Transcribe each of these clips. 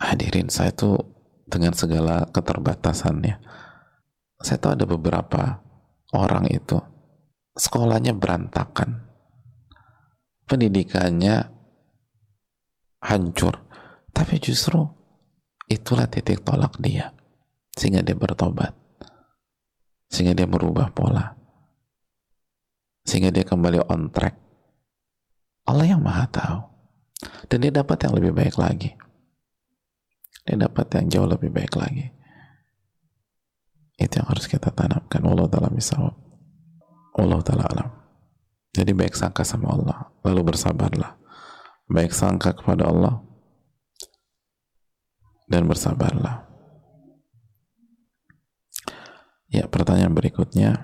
Hadirin, saya tuh dengan segala keterbatasannya, saya tuh ada beberapa orang itu sekolahnya berantakan, pendidikannya hancur, tapi justru itulah titik tolak dia, sehingga dia bertobat, sehingga dia merubah pola, sehingga dia kembali on track. Allah yang maha tahu, dan dia dapat yang lebih baik lagi, dia dapat yang jauh lebih baik lagi. Itu yang harus kita tanamkan. Allah ta'ala misawab, Allah ta'ala alam. Jadi baik sangka sama Allah, lalu bersabarlah, baik sangka kepada Allah dan bersabarlah. Ya, pertanyaan berikutnya,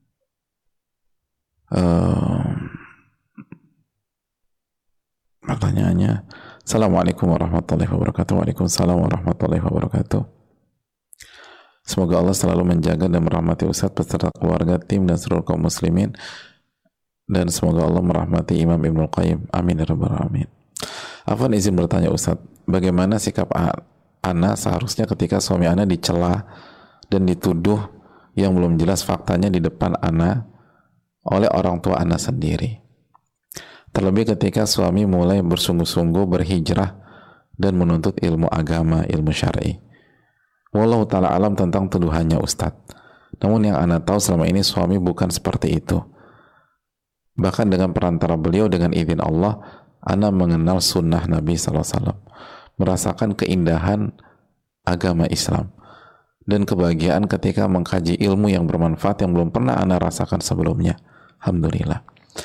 pertanyaannya, Assalamualaikum warahmatullahi wabarakatuh. Waalaikumsalam warahmatullahi wabarakatuh. Semoga Allah selalu menjaga dan merahmati Ustadz beserta keluarga, tim, dan seluruh kaum muslimin, dan semoga Allah merahmati Imam Ibnul Qayyim. Amin ya rabbal alamin. Afwan, izin bertanya Ustadz, bagaimana sikap Ana seharusnya ketika suami Ana dicela dan dituduh yang belum jelas faktanya di depan Ana oleh orang tua Ana sendiri? Terlebih ketika suami mulai bersungguh-sungguh berhijrah dan menuntut ilmu agama, ilmu syar'i. Wallahu ta'ala alam tentang tuduhannya Ustadz. Namun yang Ana tahu selama ini suami bukan seperti itu. Bahkan dengan perantara beliau, dengan izin Allah, Ana mengenal sunnah Nabi SAW, merasakan keindahan agama Islam, dan kebahagiaan ketika mengkaji ilmu yang bermanfaat yang belum pernah Ana rasakan sebelumnya. Alhamdulillah.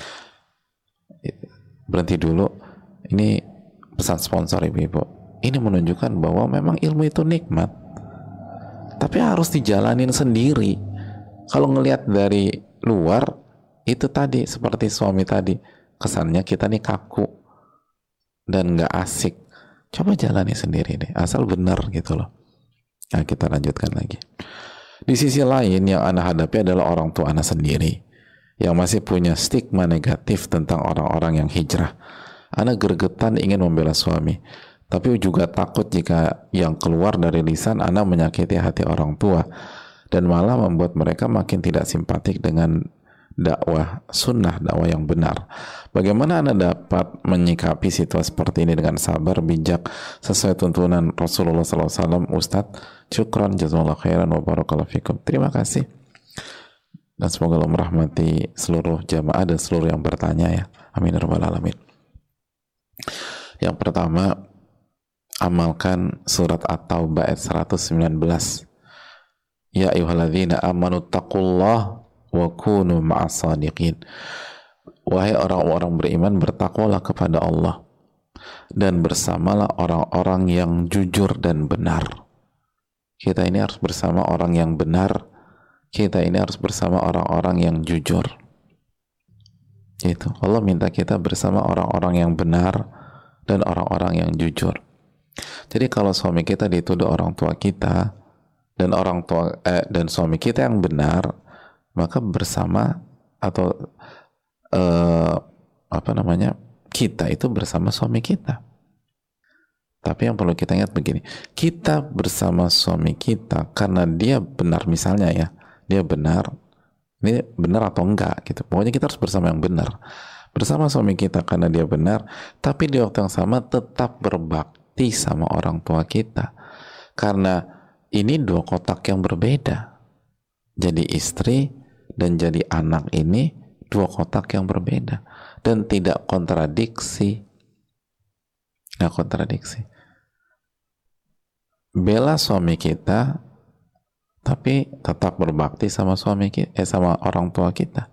Berhenti dulu. Ini pesan sponsor ibu-ibu. Ini menunjukkan bahwa memang ilmu itu nikmat, tapi harus dijalanin sendiri. Kalau ngelihat dari luar, itu tadi seperti suami tadi, kesannya kita nih kaku dan nggak asik. Coba jalani sendiri deh, asal benar gitu loh. Nah, kita lanjutkan lagi. Di sisi lain, yang Ana hadapi adalah orang tua Ana sendiri yang masih punya stigma negatif tentang orang-orang yang hijrah. Ana gregetan ingin membela suami, tapi juga takut jika yang keluar dari lisan Ana menyakiti hati orang tua dan malah membuat mereka makin tidak simpatik dengan dakwah sunnah, dakwah yang benar. Bagaimana Anda dapat menyikapi situasi seperti ini dengan sabar, bijak, sesuai tuntunan Rasulullah SAW? Ustadz, syukran, jazakallahu khairan, wa barakallahu fikum. Terima kasih, dan semoga Allah merahmati seluruh jamaah dan seluruh yang bertanya ya. Amin ya rabbal alamin. Yang pertama, amalkan surat At-Taubah ayat 119. Ya ayyuhalladzina amanu taqullah wa kunu ma'as sadiqin. Wahai orang-orang beriman, bertakwalah kepada Allah dan bersamalah orang-orang yang jujur dan benar. Kita ini harus bersama orang yang benar. Kita ini harus bersama orang-orang yang jujur. Itu Allah minta kita bersama orang-orang yang benar dan orang-orang yang jujur. Jadi kalau suami kita dituduh orang tua kita dan dan suami kita yang benar, maka bersama atau kita itu bersama suami kita. Tapi yang perlu kita ingat begini, kita bersama suami kita karena dia benar, misalnya ya, dia benar, ini benar atau enggak gitu. Pokoknya kita harus bersama yang benar, bersama suami kita karena dia benar, tapi di waktu yang sama tetap berbakti sama orang tua kita, karena ini dua kotak yang berbeda. Jadi istri dan jadi anak ini dua kotak yang berbeda dan tidak kontradiksi. Nggak kontradiksi. Bela suami kita tapi tetap berbakti sama suami kita, sama orang tua kita.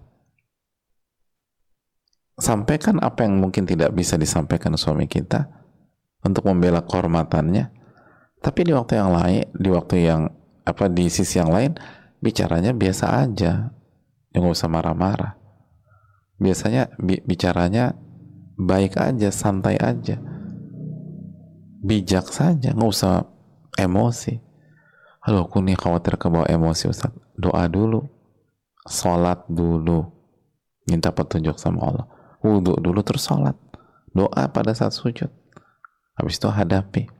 Sampaikan apa yang mungkin tidak bisa disampaikan suami kita untuk membela kehormatannya, tapi di waktu yang lain, di sisi yang lain bicaranya biasa aja, nggak usah marah-marah. Biasanya bicaranya baik aja, santai aja, bijak saja, nggak usah emosi. Halo, aku nih khawatir kebawa emosi Ustaz. Doa dulu, sholat dulu, minta petunjuk sama Allah, wudhu dulu terus sholat, doa pada saat sujud, habis itu hadapi.